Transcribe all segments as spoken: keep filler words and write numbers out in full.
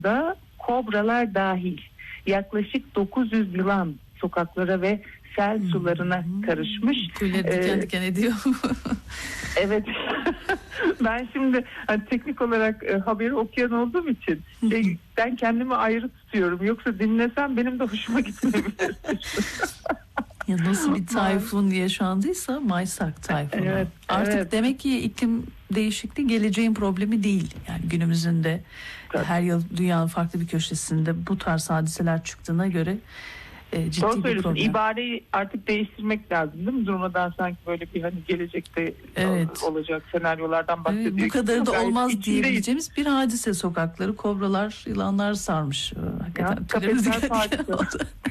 da kobralar dahil yaklaşık dokuz yüz yılan sokaklara ve sel sularına karışmış. Tüyleri diken ee, diken ediyor. Evet. Ben şimdi hani teknik olarak e, haberi okuyan olduğum için şey, ben kendimi ayrı tutuyorum. Yoksa dinlesem benim de hoşuma gitmeyebilir. Ya nasıl bir tayfun yaşandıysa Maysak tayfunu. Evet, Artık evet. Demek ki iklim değişikliği geleceğin problemi değil. Yani günümüzün de evet. Her yıl dünyanın farklı bir köşesinde bu tarz hadiseler çıktığına göre e, ciddi Doğru bir problem. İbareyi artık değiştirmek lazım değil mi? Durmadan sanki böyle bir hani gelecekte evet. olacak senaryolardan bahsediyor. Evet, bu kadar da olmaz diyebileceğimiz bir hadise sokakları. Kobralar, yılanlar sarmış. Hakikaten kafesler parçalanıyor.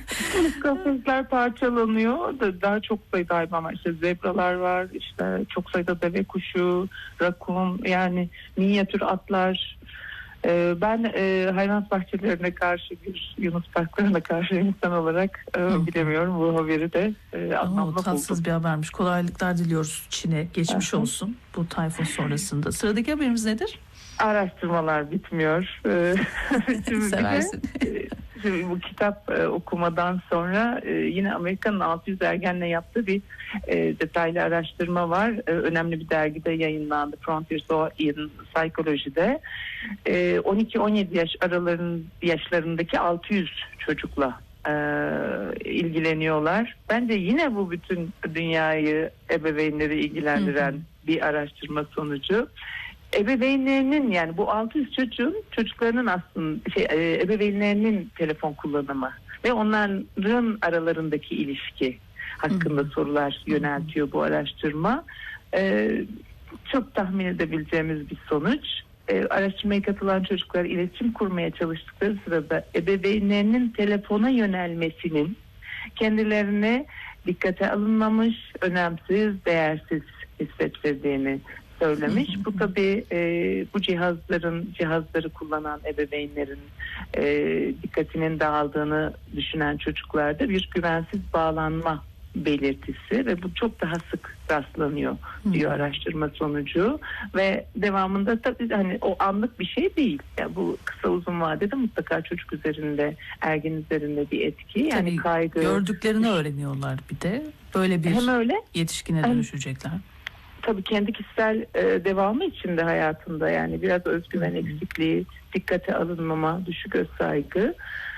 Kafesler parçalanıyor. Daha çok sayıda hayvan var. İşte zebralar var. İşte çok sayıda deve kuşu, rakun, yani minyatür atlar. Ben e, hayvanat bahçelerine karşı bir Yunus parklarına karşı insan olarak e, bilemiyorum, bu haberi de e, anlamlı buldum. Tatsız bir habermiş. Kolaylıklar diliyoruz Çin'e. Geçmiş Aha. olsun bu tayfun sonrasında. Sıradaki haberimiz nedir? Araştırmalar bitmiyor. Seversin. Bu kitap e, okumadan sonra e, yine Amerika'nın altı yüz ergenle yaptığı bir e, detaylı araştırma var. E, önemli bir dergide yayınlandı. Frontiers in Psychology'de. E, on iki on yedi yaş araların yaşlarındaki altı yüz çocukla e, ilgileniyorlar. Bence yine bu bütün dünyayı, ebeveynleri ilgilendiren Hı-hı. bir araştırma sonucu. Ebeveynlerinin, yani bu altı yüz çocuğun çocuklarının aslında şey, ebeveynlerinin telefon kullanımı ve onların aralarındaki ilişki hakkında hmm. sorular yöneltiyor bu araştırma. Ee, çok tahmin edebileceğimiz bir sonuç. Ee, araştırmaya katılan çocuklar iletişim kurmaya çalıştıkları sırada ebeveynlerinin telefona yönelmesinin kendilerine dikkate alınmamış, önemsiz, değersiz hissettirdiğini söylemiş. Bu tabii e, bu cihazların cihazları kullanan ebeveynlerin e, dikkatinin dağıldığını düşünen çocuklarda bir güvensiz bağlanma belirtisi ve bu çok daha sık rastlanıyor diyor araştırma sonucu ve devamında tabii hani o anlık bir şey değil. Yani bu kısa uzun vadede mutlaka çocuk üzerinde, ergen üzerinde bir etki. Yani tabii kaygı, gördüklerini öğreniyorlar bir de. Böyle bir hem öyle, yetişkine dönüşecekler. Hem, tabii kendi kişisel e, devamı içinde hayatında, yani biraz özgüven eksikliği, dikkate alınmama, düşük özsaygı.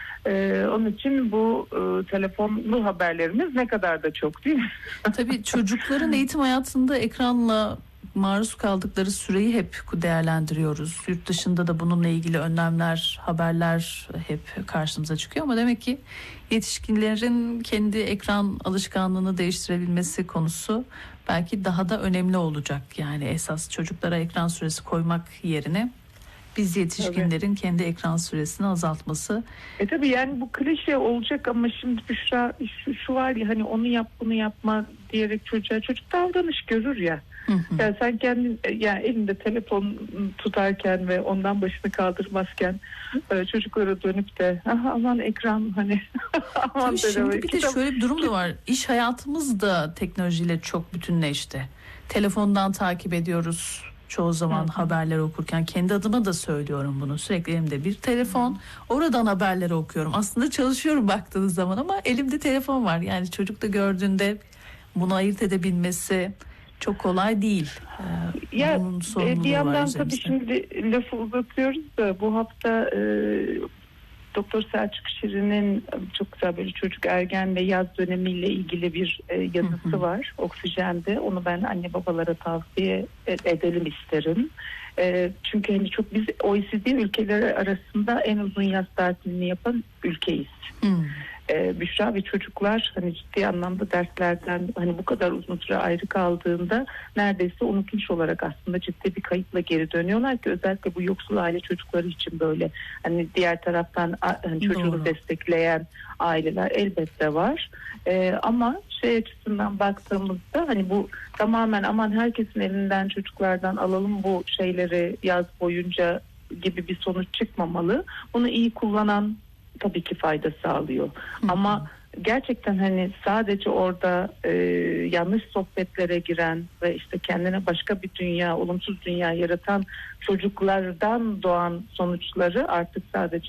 E, onun için bu e, telefonlu haberlerimiz ne kadar da çok, değil mi? Tabii çocukların eğitim hayatında ekranla maruz kaldıkları süreyi hep değerlendiriyoruz. Yurt dışında da bununla ilgili önlemler, haberler hep karşımıza çıkıyor ama demek ki yetişkinlerin kendi ekran alışkanlığını değiştirebilmesi konusu belki daha da önemli olacak. Yani esas çocuklara ekran süresi koymak yerine biz yetişkinlerin evet. kendi ekran süresini azaltması. E tabii yani bu klişe olacak ama şimdi Büşra şu, şu var ya, hani onu yap bunu yapma diyerek çocuğa, çocuk davranış görür ya. Hı hı. Yani sen kendin yani elinde telefon tutarken ve ondan başını kaldırmazken çocuklara dönüp de aman ekran hani aman. Tabii şimdi bir de şöyle bir durum da var. İş hayatımız da teknolojiyle çok bütünleşti. Telefondan takip ediyoruz. Çoğu zaman Hı. haberleri okurken kendi adıma da söylüyorum bunu. Sürekli elimde bir telefon. Hı. Oradan haberleri okuyorum. Aslında çalışıyorum baktığınız zaman ama elimde telefon var. Yani çocuk da gördüğünde bunu ayırt edebilmesi çok kolay değil. Ee, ya bir yandan tabii şimdi lafı uzatıyoruz da bu hafta e, Doktor Selçuk Şirin'in çok güzel böyle çocuk ergen ve yaz dönemiyle ilgili bir e, yazısı hı hı. var Oksijen'de. Onu ben anne babalara tavsiye edelim isterim. E, çünkü hani çok biz O E C D ülkeleri arasında en uzun yaz tatilini yapan ülkeyiz. Hı. Ee, Büşra ve çocuklar hani ciddi anlamda derslerden hani bu kadar uzun süre ayrı kaldığında neredeyse unutmuş olarak aslında ciddi bir kayıpla geri dönüyorlar ki özellikle bu yoksul aile çocukları için böyle. Hani diğer taraftan hani çocuğunu Doğru. destekleyen aileler elbette var. Ee, ama şey açısından baktığımızda hani bu tamamen aman herkesin elinden çocuklardan alalım bu şeyleri yaz boyunca gibi bir sonuç çıkmamalı. Bunu iyi kullanan tabii ki fayda sağlıyor. Hı hı. Ama gerçekten hani sadece orada e, yanlış sohbetlere giren ve işte kendine başka bir dünya, olumsuz dünya yaratan çocuklardan doğan sonuçları artık sadece